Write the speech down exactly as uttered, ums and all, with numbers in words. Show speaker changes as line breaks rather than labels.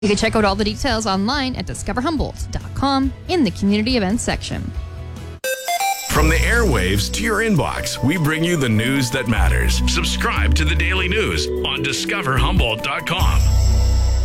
You can check out all the details online at discover humboldt dot com in the community events section.
From the airwaves to your inbox, we bring you the news that matters. Subscribe to the Daily News on discover humboldt dot com.